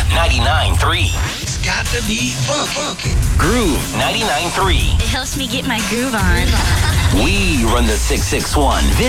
99.3. It's got to be funky. Groove 99.3. It helps me get my groove on. We run the 661.